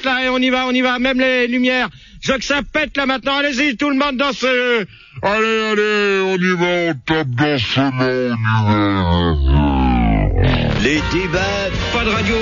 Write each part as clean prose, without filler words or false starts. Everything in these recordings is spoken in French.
pète là, et on y va, même les lumières. Je veux que ça pète là maintenant, allez-y, tout le monde danse. Allez, on y va, on tape dans ce Les débats. Pas de radio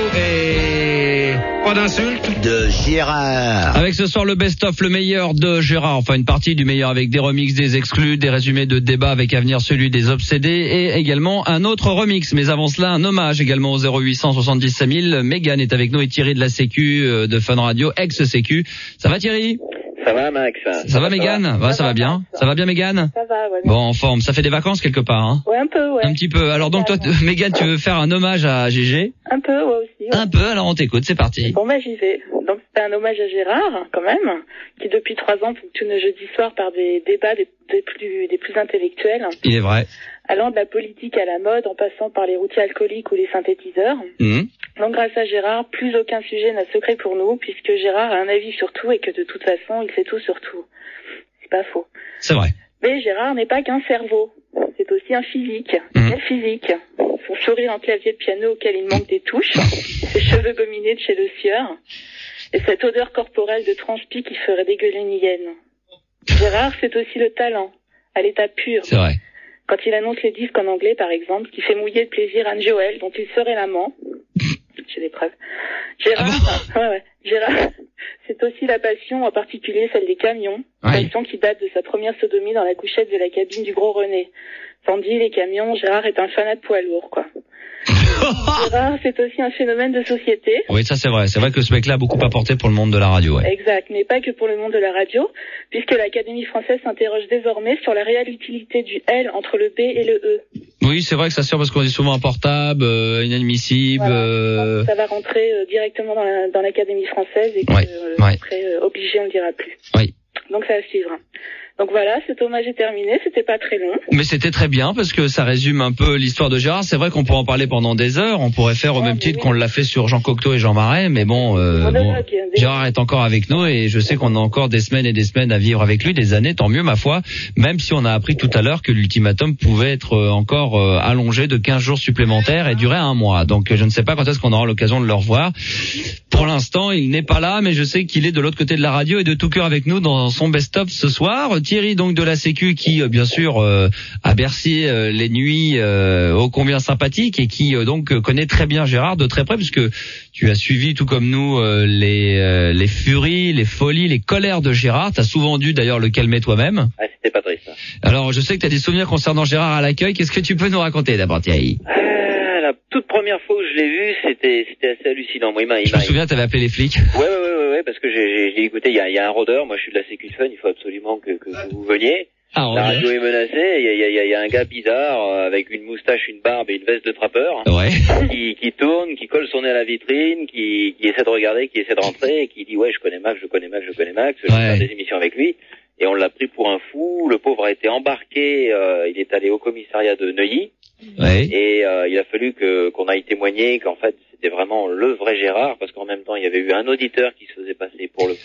et pas d'insultes. De Gérard. Avec ce soir le best-of, le meilleur de Gérard, enfin une partie du meilleur avec des remixes, des exclus, des résumés de débats avec à venir celui des obsédés et également un autre remix. Mais avant cela, un hommage également au 0800 70 5000. Mégane est avec nous et Thierry de la Sécu de Fun Radio, ex-Sécu. Ça va Thierry ? Ça va Max? Ça va Mégane? Ouais, ça va bien. Ça va bien Mégane? Ça va, ouais. Bon, en forme. Ça fait des vacances quelque part, hein? Ouais, un peu, ouais. Un petit peu. Alors donc toi, Mégane, tu veux faire un hommage à GG? Un peu, ouais aussi. Ouais. Un peu, alors on t'écoute, c'est parti. Bon, j'y vais. Donc c'est un hommage à Gérard, quand même, qui depuis 3 ans fonctionne le jeudi soir par des débats des plus intellectuels. Il est vrai. Allant de la politique à la mode, en passant par les routiers alcooliques ou les synthétiseurs. Donc grâce à Gérard, plus aucun sujet n'a secret pour nous, puisque Gérard a un avis sur tout et que de toute façon, il sait tout sur tout. C'est pas faux. C'est vrai. Mais Gérard n'est pas qu'un cerveau. C'est aussi un physique. Quel physique? Son sourire en clavier de piano auquel il manque des touches, ses cheveux gominés de chez Le Sieur, et cette odeur corporelle de transpi qui ferait dégueuler une hyène. Gérard, c'est aussi le talent, à l'état pur. C'est vrai. Quand il annonce les disques en anglais, par exemple, qui fait mouiller de plaisir Anne Joël, dont il serait l'amant. J'ai des preuves. Gérard, Gérard, c'est aussi la passion, en particulier celle des camions. Passion qui date de sa première sodomie dans la couchette de la cabine du Gros René. Tandis les camions, Gérard est un fanat de poids lourd, quoi. Gérard, c'est aussi un phénomène de société. Oui, ça c'est vrai. C'est vrai que ce mec-là a beaucoup apporté pour le monde de la radio. Ouais. Exact, mais pas que pour le monde de la radio, puisque l'Académie française s'interroge désormais sur la réelle utilité du L entre le B et le E. Oui, c'est vrai que ça sert parce qu'on dit souvent un portable, inadmissible. Voilà, ça va rentrer directement dans l'Académie française et que après, obligé, on ne dira plus. Oui. Donc ça va suivre. Donc voilà, cet hommage est terminé, c'était pas très long. Mais c'était très bien parce que ça résume un peu l'histoire de Gérard. C'est vrai qu'on pourrait en parler pendant des heures, on pourrait faire au même titre qu'on l'a fait sur Jean Cocteau et Jean Marais, mais Gérard est encore avec nous et je sais qu'on a encore des semaines et des semaines à vivre avec lui, des années, tant mieux ma foi, même si on a appris tout à l'heure que l'ultimatum pouvait être encore allongé de 15 jours supplémentaires et durer 1 mois. Donc je ne sais pas quand est-ce qu'on aura l'occasion de le revoir. Pour l'instant, il n'est pas là, mais je sais qu'il est de l'autre côté de la radio et de tout cœur avec nous dans son best-of ce soir. Thierry donc de la Sécu qui bien sûr a bercé les nuits ô combien sympathiques et qui donc connaît très bien Gérard de très près puisque tu as suivi tout comme nous les furies, les folies, les colères de Gérard. Tu as souvent dû d'ailleurs le calmer toi-même. Ah, c'était pas triste. Alors je sais que tu as des souvenirs concernant Gérard à l'accueil. Qu'est-ce que tu peux nous raconter d'abord Thierry? La toute première fois où je l'ai vu, c'était assez hallucinant. Moi, je me souviens, t'avais appelé les flics. Ouais, parce que j'ai écouté, il y a un rôdeur, moi je suis de la Sécu Fun, il faut absolument que vous veniez. La radio est menacée, il y a un gars bizarre, avec une moustache, une barbe et une veste de trappeur. Ouais. qui tourne, qui colle son nez à la vitrine, qui essaie de regarder, qui essaie de rentrer, et qui dit ouais, je connais Max, je vais faire des émissions avec lui. Et on l'a pris pour un fou, le pauvre a été embarqué, il est allé au commissariat de Neuilly. Ouais. Et il a fallu qu'on aille témoigner qu'en fait c'était vraiment le vrai Gérard, parce qu'en même temps il y avait eu un auditeur qui se faisait passer pour le